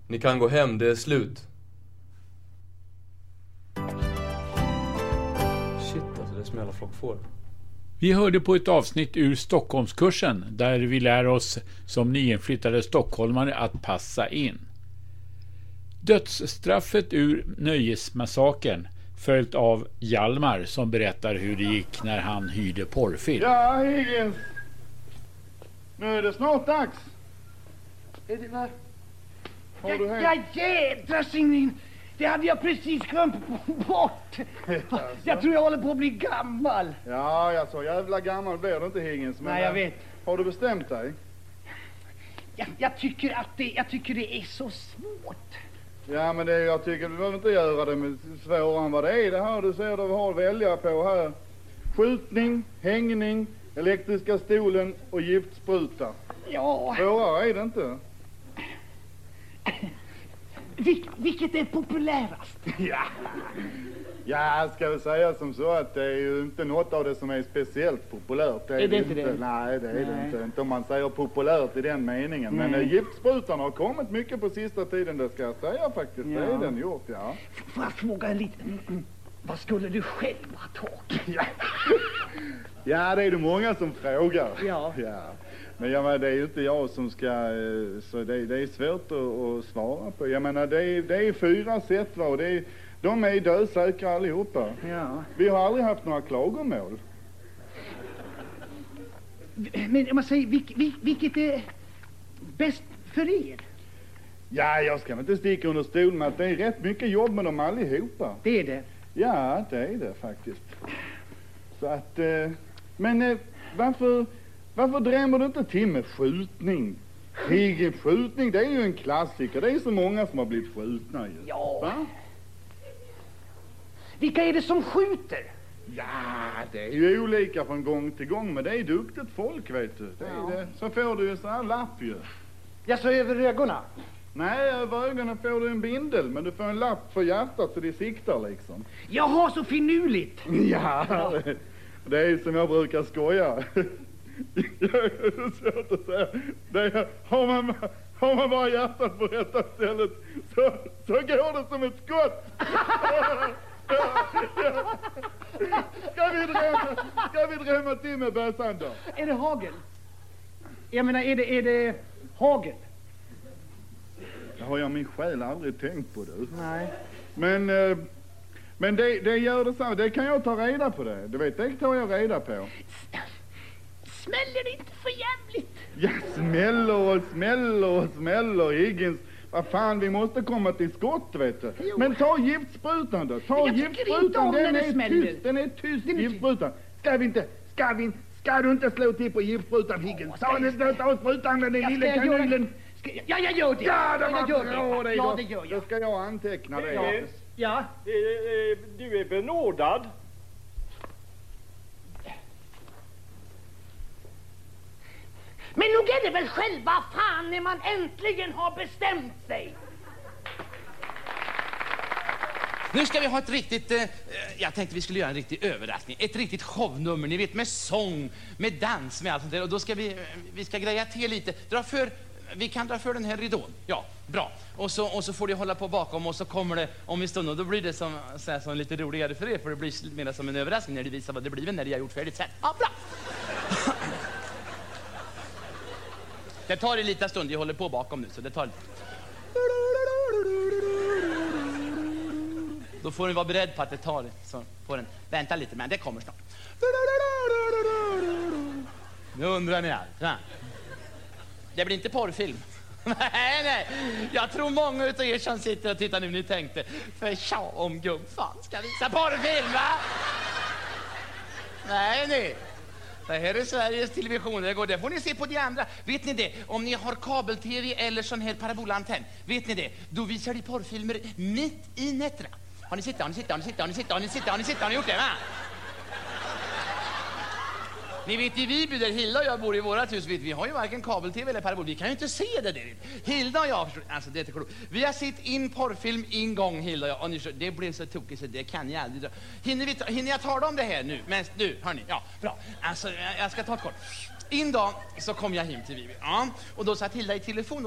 Ni kan gå hem, det är slut. Shit, alltså det är som jävla flock får. Vi hörde på ett avsnitt ur Stockholmskursen där vi lär oss som nyinflyttade stockholmare att passa in. Dödsstraffet ur Nöjesmassakern följt av Hjalmar som berättar hur det gick när han hyrde porrfilm. Ja, Higgins. Nu är det snart dags. Är det vad? Har du Ja, jädra signing. Det hade jag precis glömt bort. Jag tror jag håller på att bli gammal. Ja, så jävla gammal blir du inte, Higgins. Men nej, jag vet. Har du bestämt dig? Jag tycker det är så svårt. Ja, men jag tycker du behöver inte göra det med svårare än vad det är. Det här du ser du har att välja på här. Skjutning, hängning, elektriska stolen och giftspruta. Ja. Svårare är det inte. Vilket är populärast? Ja, ska vi säga som så att det är ju inte något av det som är speciellt populärt. Är det inte det? Nej, det är det inte. Inte om man säger populärt i den meningen. Nej. Men giftsprutan har kommit mycket på sista tiden, det ska jag säga faktiskt. Ja. Det är den gjort, ja. Får jag fråga lite? Vad skulle du själv ha tagit? Ja, det är det många som frågar. Ja. Men jag menar, det är ju inte jag som ska, så det är svårt att svara på. Jag menar, det är 4 sätt, va, och de är dödsäkra allihopa. Ja. Vi har aldrig haft några klagomål. Men man säger, vilket är bäst för er? Ja, jag ska inte sticka under stol med att det är rätt mycket jobb med dem allihopa. Det är det? Ja, det är det faktiskt. Så att, men varför drämmer du inte till med skjutning? Skjutning, det är ju en klassiker. Det är så många som har blivit skjutna ju. Ja. Va? Vilka är det som skjuter? Ja, det är ju olika från gång till gång, men det är duktigt folk, vet du. Det är det. Så får du ju så här lapp ju. Jag så över ögonen? Nej, över ögonen får du en bindel, men du får en lapp för hjärtat så det siktar liksom. Jaha, så finurligt. Ja, det är som jag brukar skoja. Det är svårt att säga. Har man bara hjärtat på rätta stället så går det som ett skott. Ska vi drämma till med bössan då? Är det hagel? Jag menar, är det hagel? Det har jag min själ aldrig tänkt på, du. Nej. Men det gör det så. Det kan jag ta reda på det. Du vet, det tar jag reda på. Smäller det inte för jävligt? Ja, smäller, Higgins. Vad fan, vi måste komma till skott, vet du. Jo. Men ta giftsprutan då. Ta giftsprutan, den är tyst, giftsprutan. Ska du inte slå till på giftsprutan, Higgins? Ta sprutan med den lilla kanylen. Ja, jag gör det. Ja, det gör jag. Då ska jag anteckna det. Ja. Du är benådad. Men nog är det väl själva fan när man äntligen har bestämt sig. Nu ska vi ha ett riktigt, jag tänkte vi skulle göra en riktig överraskning. Ett riktigt shownummer, ni vet, med sång, med dans, med allt sånt där. Och då ska vi ska greja till lite. Vi kan dra för den här ridån. Ja, bra. Och så får du hålla på bakom och så kommer det om en stund. Och då blir det som lite roligare för er. För det blir mer som en överraskning när det visar vad det blir när de har gjort färdigt sen. Ja, bra. Det tar en liten stund, jag håller på bakom nu, så det tar. Då får ni vara beredd på att det tar så får den vänta lite, men det kommer snart. Nu undrar ni allt, va? Det blir inte porrfilm. Nej. Jag tror många utav er som sitter och tittar nu, ni tänkte, för tja om gubbfan ska visa porrfilm, va? Nej. Det här är Sveriges Television, det får ni se på de andra. Vet ni det? Om ni har kabel-tv eller sån här parabolantenn, vet ni det? Då visar de porrfilmer mitt i nätterna. Har ni gjort det, va? Ni vet i Viby där Hilda och jag bor i vårat hus, vi har ju varken kabel-tv eller parabol. Vi kan ju inte se det där. Hilda och jag, alltså det är klokt. Vi har sett in porrfilm en gång, Hilda och jag. Och ni, det blev så tokigt så det kan jag aldrig dra. Hinner jag tala om det här nu? Men nu, hörni, ja, bra. Alltså, jag ska ta ett kort. En dag så kom jag hem till Viby. Ja, och då satt Hilda i telefon.